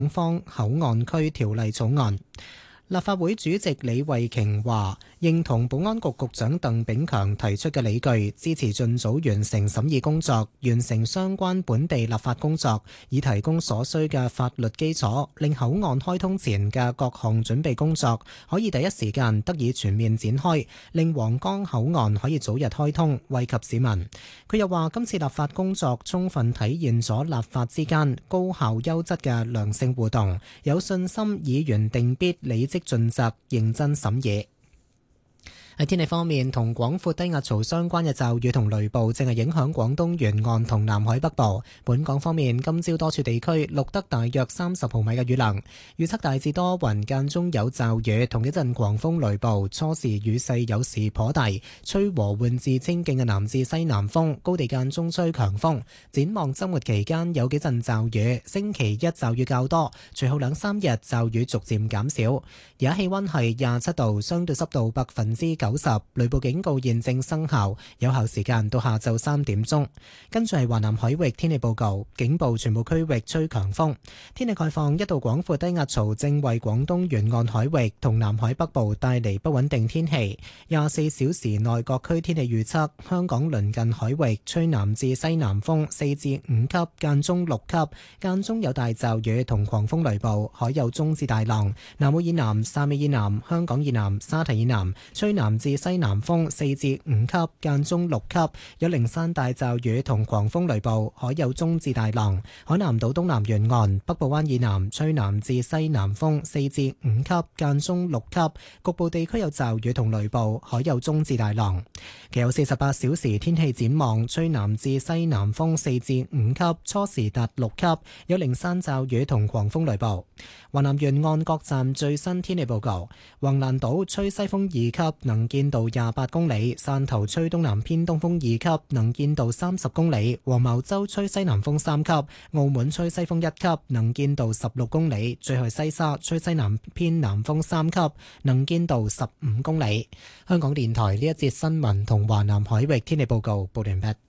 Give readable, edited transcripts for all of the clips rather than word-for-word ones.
方口岸區條例草案。立法會主席李慧瓊話：認同保安局局長鄧炳強提出嘅理據，支持盡早完成審議工作，完成相關本地立法工作，以提供所需嘅法律基礎，令口岸開通前嘅各項準備工作可以第一時間得以全面展開，令皇崗口岸可以早日開通，惠及市民。佢又話：今次立法工作充分體現咗立法之間高效優質嘅良性互動，有信心議員定必理職盡責，認真審議。喺天氣方面，同廣闊低壓槽相關嘅驟雨同雷暴正係影響廣東沿岸同南海北部。本港方面，今朝多處地區錄得大約30毫米嘅雨量，預測大致多雲，間中有驟雨同一陣狂風雷暴，初時雨勢有時頗大，吹和緩至清勁嘅南至西南風，高地間中吹強風。展望週末期間有幾陣驟雨，星期一驟雨較多，隨後2-3日驟雨逐漸減少。而家氣溫係27度，相對濕度90%，雷暴警告現正生效，有效時間到下晝3點鐘。跟住係華南海域天氣報告，警報全部區域吹強風。天氣概況，一道廣闊低壓槽正為廣東沿岸海域同南海北部帶嚟不穩定天氣。24小時內各區天氣預測：香港鄰近海域吹南至西南風4至5級，間中6級，間中有大驟雨同狂風雷暴，海有中至大浪。南澳以南、汕尾以南、香港以南、沙堤以南吹南至西南風4至5級，間中6級，有零散大驟雨同狂風雷暴，海有中至大浪。海南島東南沿岸、北部灣以南吹南至西南風4至5級，間中6級，局部地區有驟雨同雷暴，海有中至大浪。其後48小時天氣展望，吹南至西南風4至5級，初時達6級，有零散驟雨同狂風雷暴。華南沿岸各站最新天氣報告：橫瀾島吹西風2級，能見度28公里；汕頭吹東南偏東風2級，能見度30公里；黃茅洲吹西南風3級；澳門吹西風1級，能見度16公里；最後西沙吹西南偏南風3級，能見度15公里。香港電台呢一節新聞同華南海域天氣報告報完畢。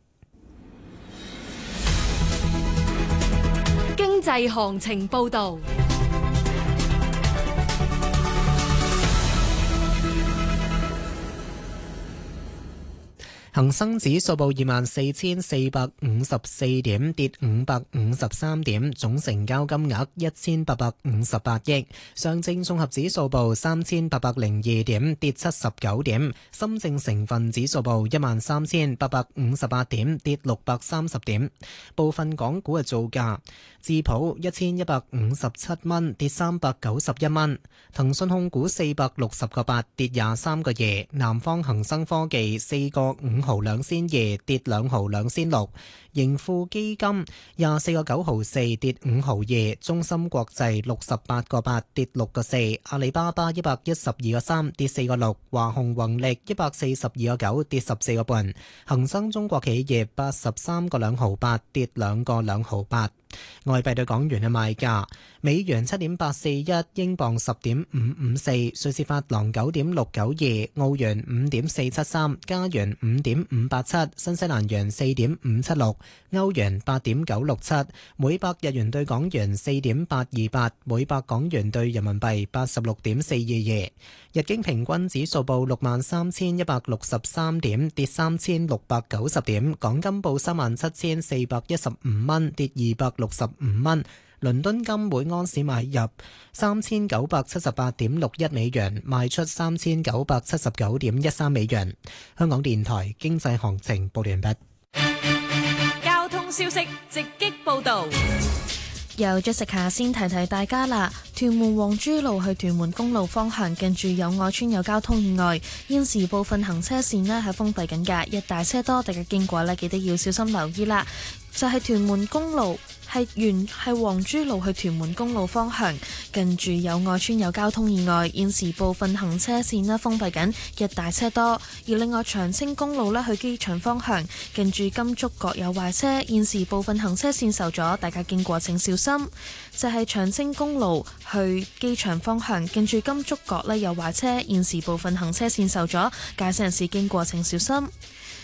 經濟行情報導。 恒生指數報24,454點，跌553點，總成交金額1858億。上證綜合指數報3802點，跌79點。深證成分指數報13,858點，跌630點。部分港股嘅造價：智普1157蚊，跌391蚊；騰訊控股460個8，跌23個2；南方恒生科技4個5毫2仙2，跌2毫2仙6；盈富基金24個9毫4，跌5毫2；中芯國際68個8，跌6個4；阿里巴巴112個3，跌4個6；華虹宏力142個9，跌14個半；恒生中國企業83個2毫8，跌2個2毫8。外幣對港元嘅賣價：美元7.841，英鎊10.554，瑞士法郎9.692，澳元5.473，加元5.587，新西蘭元4.576，歐元8.967，每百日元對港元4.828，每百港元對人民幣86.422。日經平均指數報63,163點，跌3,690點。港金報37,415蚊，跌265蚊。倫敦金每安士買入3978.61美元，賣出3979.13美元。香港電台經濟行情報完畢。 交通消息直擊報道。 由 Jessica 先提提大家啦，屯門黃珠路去屯門公路方向近住友愛村有交通意外，現時部分行車線呢係封閉緊㗎，一大車多，大家經過呢記得要小心留意啦。就係屯門公路係黃珠路去屯門公路方向近住友愛村有交通意外，現時部分行車線呢封閉緊，一大車多。而另外長青公路呢去機場方向近住金竹角有壞車，現時部分行車線受阻，大家經過請小心。就係長青公路去機場方向近住金竹角呢有壞車，現時部分行車線受阻，駕駛人士經過請小心。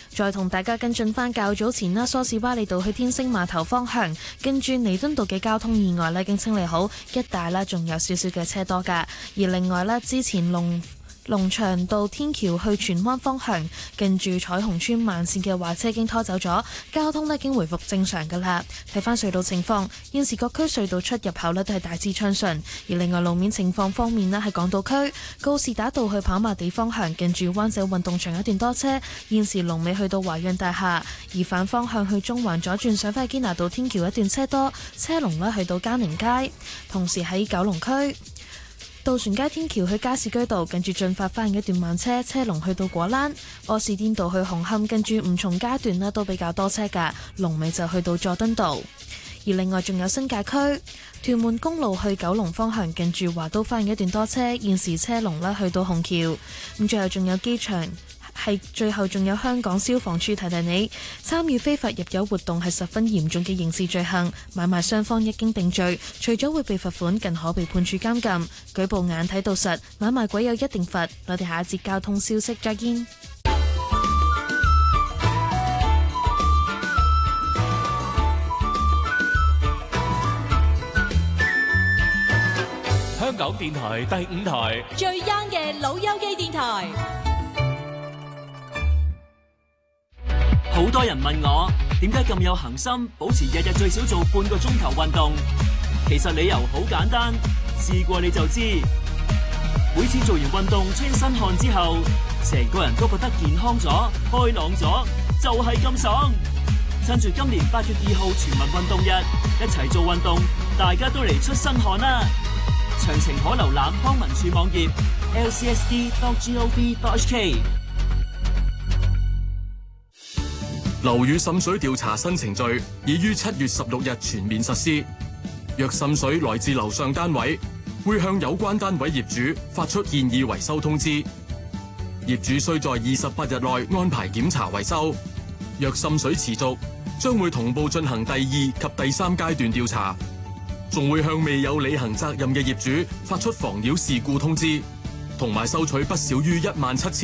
再同大家跟進翻較早前啦，梳士巴利道去天星碼頭方向，跟住彌敦道嘅交通意外呢已經清理好，一帶啦仲有少少嘅車多㗎。而另外呢，之前龍翔道天橋去荃灣方向，近住彩虹村慢線嘅壞車已經拖走咗，交通呢已經回復正常㗎啦。睇翻隧道情況，現時各區隧道出入口呢都係大致暢順。而另外路面情況方面呢，喺港島區告士打道去跑馬地方向，近住灣仔運動場一段多車，現時龍尾去到華潤大廈。而反方向去中環左轉上返堅拿道天橋一段車多，車龍呢去到嘉寧街。同時喺九龍區渡船街天橋去加士居道，近住進發翻一段慢車，車龍去到果欄；柯士甸道去紅磡，近住吳松街段呢都比較多車㗎，龍尾就去到佐敦道。而另外仲有新界區屯門公路去九龍方向，近住華都花園一段多車，現時車龍呢去到紅橋。咁最後仲有機場。最後仲有香港消防處提提你，參與非法入油活動係十分嚴重嘅刑事罪行，買賣雙方一經定罪，除咗會被罰款，更可被判處監禁。舉報眼睇到實，買賣鬼有一定罰。我哋下一節交通消息再見。 香港電台第5台最 young 嘅老友記電台。 好多人問我點解咁有恆心，保持日日最少做半個鐘頭運動。其實理由好簡單，試過你就知。每次做完運動出身汗之後，成個人都覺得健康咗、開朗咗，就係咁爽。趁住今年8月2號全民運動日，一齊做運動，大家都嚟出身汗啦！詳情可瀏覽康文署網頁 lcsd.gov.hk。 樓宇滲水調查新程序已於7月16日全面實施。若滲水來自樓上單位，會向有關單位業主發出建議維修通知。業主須在28日內安排檢查維修。若滲水持續，將會同步進行第2及第3階段調查，仲會向未有履行責任嘅業主發出妨擾事故通知，同埋收取不少於17000